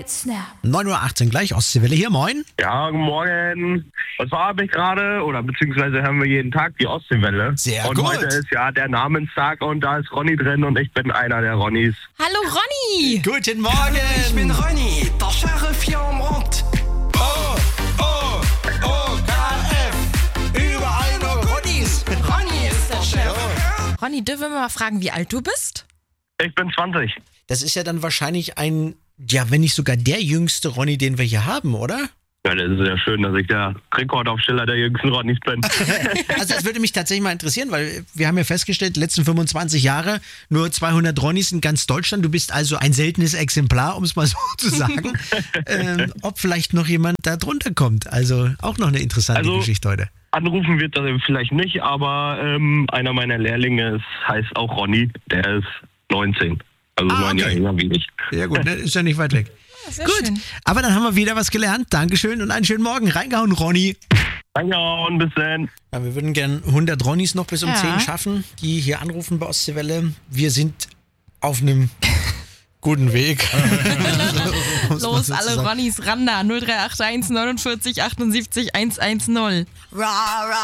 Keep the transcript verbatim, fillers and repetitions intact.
Snap. neun Uhr achtzehn gleich, Ostseewelle hier, moin. Ja, guten Morgen. Und zwar habe ich gerade, oder beziehungsweise hören wir jeden Tag die Ostseewelle. Sehr und gut. heute ist ja der Namenstag und da ist Ronny drin und ich bin einer der Ronnys. Hallo Ronny. Guten Morgen. Ich bin Ronny, der Sheriff hier am Ort. Oh, oh, oh, K F. Überall nur Ronnys. Ronny ist der Chef. Ronny, dürfen wir mal fragen, wie alt du bist? Ich bin zwanzig. Das ist ja dann wahrscheinlich ein, ja, wenn nicht sogar der jüngste Ronny, den wir hier haben, oder? Ja, das ist ja schön, dass ich der Rekordaufsteller der jüngsten Ronnys bin. Also das würde mich tatsächlich mal interessieren, weil wir haben ja festgestellt, die letzten fünfundzwanzig Jahre nur zweihundert Ronnys in ganz Deutschland. Du bist also ein seltenes Exemplar, um es mal so zu sagen. ähm, ob vielleicht noch jemand da drunter kommt. Also auch noch eine interessante Also- Geschichte heute. Anrufen wird er vielleicht nicht, aber ähm, einer meiner Lehrlinge ist, heißt auch Ronny. Der ist neunzehn. Also Ah, neun okay. Jahre jünger wie ich. Ja gut, ne? Ist ja nicht weit weg. Sehr Gut, schön. aber dann haben wir wieder was gelernt. Dankeschön und einen schönen Morgen. Reingehauen, Ronny. Danke und bis dann. Ja, wir würden gern hundert Ronnys noch bis um Ja. zehn schaffen, die hier anrufen bei Ostseewelle. Wir sind auf einem guten Weg. Muss man Los, so alle sagen. Ronnys ran da. null drei acht eins neunundvierzig achtundsiebzig hundertzehn. Ra, ra.